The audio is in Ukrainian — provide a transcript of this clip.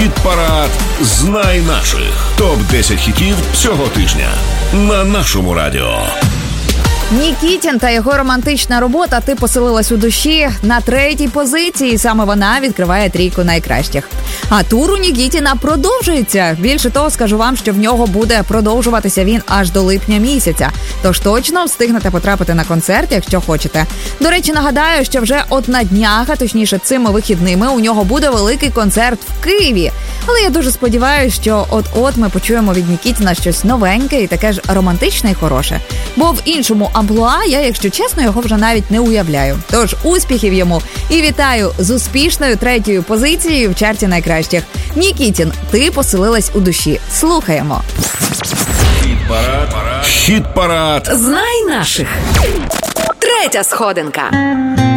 Хіт-парад «Знай наших». Топ-10 хітів цього тижня на нашому радіо. Нікітін та його романтична робота «Ти поселилась у душі» на 3-й позиції. Саме вона відкриває трійку найкращих. А тур у Нікітіна продовжується. Більше того, скажу вам, що в нього буде продовжуватися він аж до липня місяця. Тож точно встигнете потрапити на концерт, якщо хочете. До речі, нагадаю, що вже от на днях, а точніше цими вихідними, у нього буде великий концерт в Києві. Але я дуже сподіваюся, що от-от ми почуємо від Нікітіна щось новеньке і таке ж романтичне і хороше. Бо в іншому амплуа я, якщо чесно, його вже навіть не уявляю. Тож успіхів йому і вітаю з успішною 3-ю позицією в чарті найкращих. Нікітін, «Ти поселилась у душі». Слухаємо. Хіт-парад. «Знай наших». 3-я сходинка.